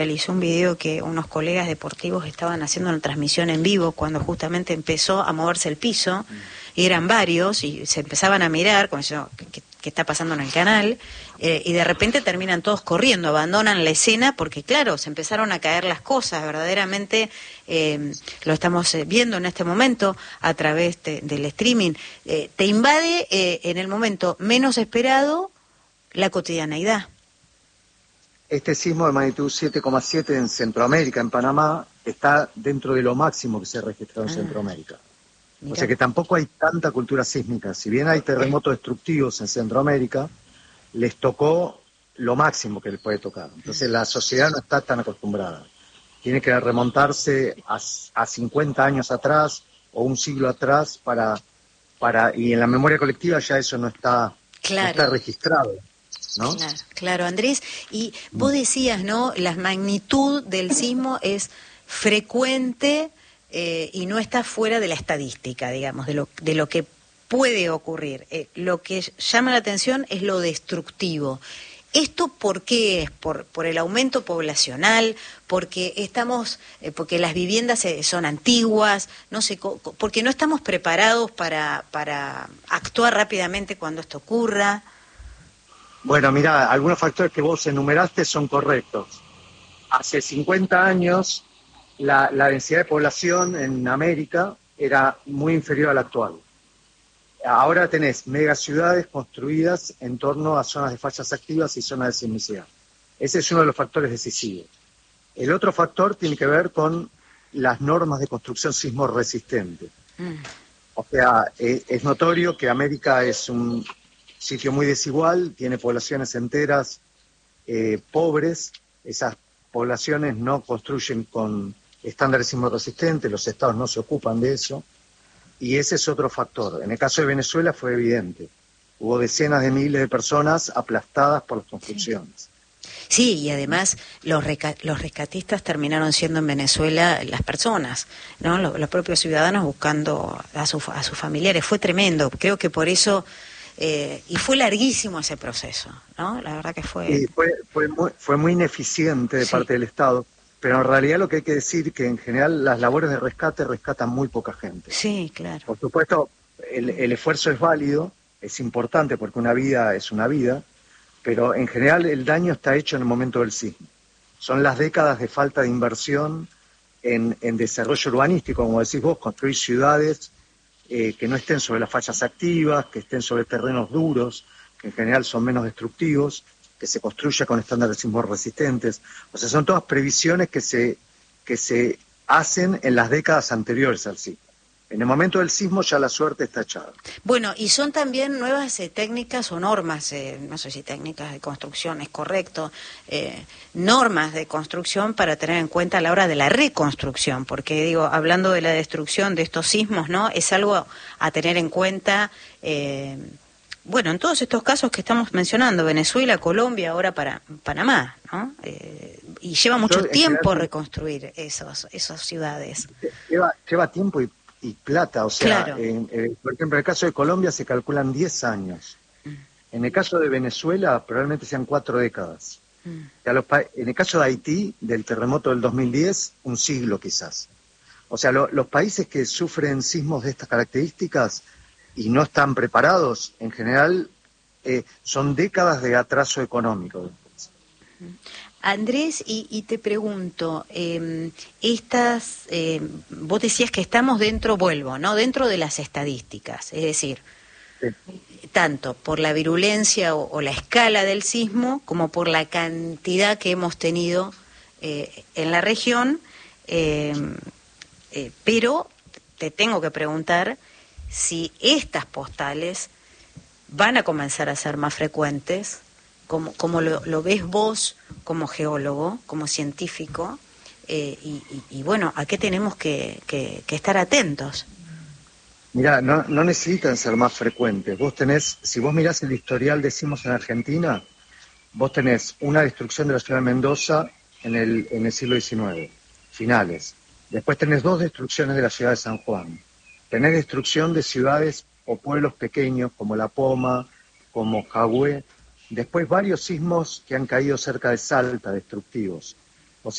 Realizó un video que unos colegas deportivos estaban haciendo una transmisión en vivo cuando justamente empezó a moverse el piso, y eran varios, y se empezaban a mirar, como diciendo, ¿qué está pasando en el canal? Y de repente terminan todos corriendo, abandonan la escena, porque claro, se empezaron a caer las cosas, verdaderamente lo estamos viendo en este momento a través del streaming. Te invade en el momento menos esperado la cotidianeidad. Este sismo de magnitud 7,7 en Centroamérica, en Panamá, está dentro de lo máximo que se ha registrado en Centroamérica. Mirá. O sea que tampoco hay tanta cultura sísmica. Si bien hay terremotos destructivos en Centroamérica, les tocó lo máximo que les puede tocar. Entonces la sociedad no está tan acostumbrada. Tiene que remontarse a 50 años atrás o un siglo atrás y en la memoria colectiva ya eso no está registrado. ¿No? Claro, Andrés, y vos decías, ¿no? La magnitud del sismo es frecuente y no está fuera de la estadística, digamos, de lo que puede ocurrir. Lo que llama la atención es lo destructivo. ¿Esto por qué es? ¿Por el aumento poblacional? ¿Porque porque las viviendas son antiguas? No sé, porque no estamos preparados para actuar rápidamente cuando esto ocurra. Bueno, mira, algunos factores que vos enumeraste son correctos. Hace 50 años la densidad de población en América era muy inferior a la actual. Ahora tenés megaciudades construidas en torno a zonas de fallas activas y zonas de sismicidad. Ese es uno de los factores decisivos. El otro factor tiene que ver con las normas de construcción sismo resistente. O sea, es notorio que América es un sitio muy desigual, tiene poblaciones enteras pobres. Esas poblaciones no construyen con estándares sismo resistentes, los estados no se ocupan de eso, y ese es otro factor. En el caso de Venezuela fue evidente, hubo decenas de miles de personas aplastadas por las construcciones. Sí, y además los rescatistas terminaron siendo en Venezuela las personas, ¿no? Los propios ciudadanos buscando a sus familiares. Fue tremendo, creo que por eso... y fue larguísimo ese proceso, ¿no? La verdad que fue... Sí, fue muy ineficiente de parte del Estado, pero en realidad lo que hay que decir es que en general las labores de rescate rescatan muy poca gente. Sí, claro. Por supuesto, el esfuerzo es válido, es importante porque una vida es una vida, pero en general el daño está hecho en el momento del sismo. Son las décadas de falta de inversión en desarrollo urbanístico, como decís vos, construir ciudades que no estén sobre las fallas activas, que estén sobre terrenos duros, que en general son menos destructivos, que se construya con estándares sismos resistentes. O sea, son todas previsiones que se hacen en las décadas anteriores al sismo. En el momento del sismo ya la suerte está echada. Bueno, y son también nuevas técnicas o normas, no sé si técnicas de construcción es correcto, normas de construcción para tener en cuenta a la hora de la reconstrucción, porque digo, hablando de la destrucción de estos sismos, ¿no? Es algo a tener en cuenta, bueno, en todos estos casos que estamos mencionando, Venezuela, Colombia, ahora para Panamá, ¿no? Y lleva mucho tiempo reconstruir esas ciudades. Lleva tiempo y plata, o sea, claro. Por ejemplo, en el caso de Colombia se calculan 10 años. En el caso de Venezuela probablemente sean 4 décadas. En el caso de Haití, del terremoto del 2010, un siglo quizás. O sea, los países que sufren sismos de estas características y no están preparados, en general, son décadas de atraso económico. Andrés, y te pregunto, vos decías que estamos dentro de las estadísticas, es decir, tanto por la virulencia o la escala del sismo, como por la cantidad que hemos tenido en la región, pero te tengo que preguntar si estas postales van a comenzar a ser más frecuentes. ¿Cómo lo ves vos como geólogo, como científico? Y bueno, ¿a qué tenemos que estar atentos? Mirá, no necesitan ser más frecuentes. Si vos mirás el historial de sismos en Argentina, vos tenés una destrucción de la ciudad de Mendoza en el siglo XIX, finales. Después tenés 2 destrucciones de la ciudad de San Juan. Tenés destrucción de ciudades o pueblos pequeños como La Poma, como Jagüé. Después varios sismos que han caído cerca de Salta, destructivos.